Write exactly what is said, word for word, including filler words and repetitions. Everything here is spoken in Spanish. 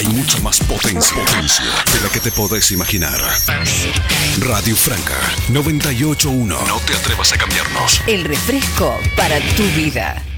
hay mucha más potencia, potencia de la que te podés imaginar. Radio Franca noventa y ocho punto uno. No te atrevas a cambiarnos. El refresco para tu vida.